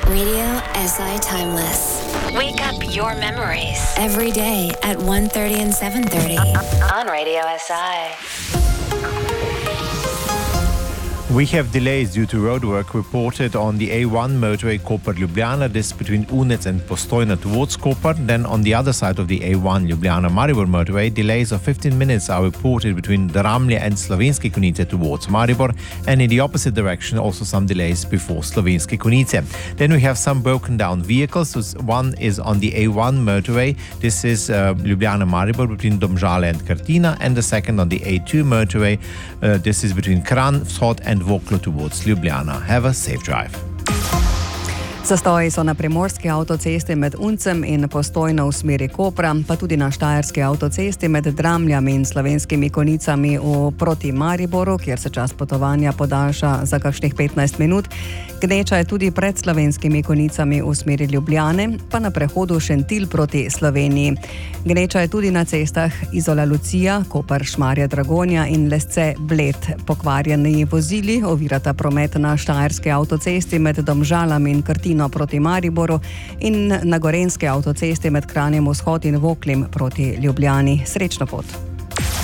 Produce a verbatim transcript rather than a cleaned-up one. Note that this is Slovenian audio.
Radio S I Timeless. Wake up your memories. Every day at one thirty and seven thirty. On Radio S I. We have delays due to roadwork reported on the A one motorway Koper-Ljubljana, this between Unec and Postojna towards Koper. Then on the other side of the A one Ljubljana-Maribor motorway, delays of fifteen minutes are reported between Dramlje and Slovenske Konjice towards Maribor, and in the opposite direction also some delays before Slovenske Konjice. Then we have some broken down vehicles. One is on the A one motorway. This is uh, Ljubljana-Maribor between Domžale and Krtina, and the second on the A two motorway. Uh, this is between Kranj, Vzhod and Voklo towards Ljubljana. Have a safe drive. Zastoji so na primorski avtocesti med Uncem in Postojno v smeri Kopra, pa tudi na štajerski avtocesti med Dramljami in Slovenskimi Konjicami v proti Mariboru, kjer se čas potovanja podaljša za kakšnih petnajst minut. Gneča je tudi pred Slovenskimi Konjicami v smeri Ljubljane, pa na prehodu Šentilj proti Sloveniji. Gneča je tudi na cestah Izola Lucija, Koper Šmarje Dragonja in Lesce Bled. Pokvarjeni vozili ovirata promet na štajerski avtocesti med Domžalami in Krtino proti Mariboru in na gorenski avtocesti med Kranjem Vzhod in Voklim proti Ljubljani. Srečno pot!